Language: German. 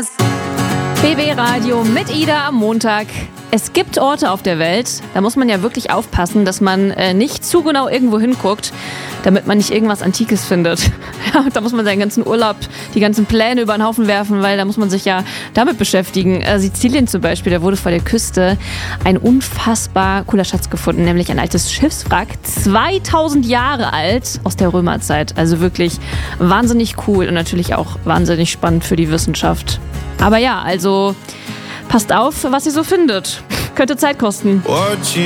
BB Radio mit Ida am Montag. Es gibt Orte auf der Welt, da muss man ja wirklich aufpassen, dass man nicht zu genau irgendwo hinguckt, damit man nicht irgendwas Antikes findet. Ja, da muss man seinen ganzen Urlaub, die ganzen Pläne über den Haufen werfen, weil da muss man sich ja damit beschäftigen. Sizilien zum Beispiel, da wurde vor der Küste ein unfassbar cooler Schatz gefunden, nämlich ein altes Schiffswrack, 2000 Jahre alt, aus der Römerzeit. Also wirklich wahnsinnig cool und natürlich auch wahnsinnig spannend für die Wissenschaft. Aber ja, also passt auf, was ihr so findet. Könnte Zeit kosten.